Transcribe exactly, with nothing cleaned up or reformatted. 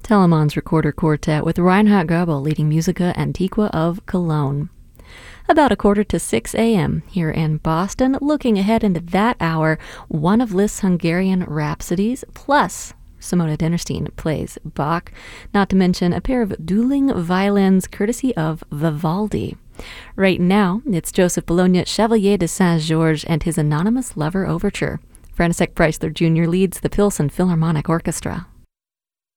Telemann's Recorder Quartet with Reinhard Goebel leading Musica Antiqua of Cologne. About a quarter to six a.m. here in Boston, looking ahead into that hour, one of Liszt's Hungarian Rhapsodies, plus Simona Dinnerstein plays Bach, not to mention a pair of dueling violins courtesy of Vivaldi. Right now, it's Joseph Bologna, Chevalier de Saint-Georges, and his Anonymous Lover Overture. František Preissler Junior leads the Pilsen Philharmonic Orchestra.